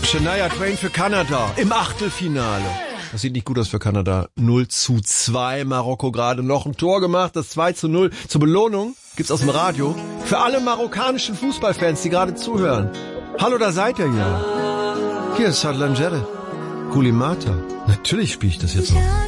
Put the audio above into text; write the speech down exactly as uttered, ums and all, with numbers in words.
Shania Twain für Kanada im Achtelfinale. Das sieht nicht gut aus für Kanada. null zu zwei. Marokko gerade noch ein Tor gemacht. Das zwei zu null. Zur Belohnung gibt's aus dem Radio für alle marokkanischen Fußballfans, die gerade zuhören. Hallo, da seid ihr ja. Hier ist Sadlan Jerry. Kulimata. Natürlich spiele ich das jetzt noch.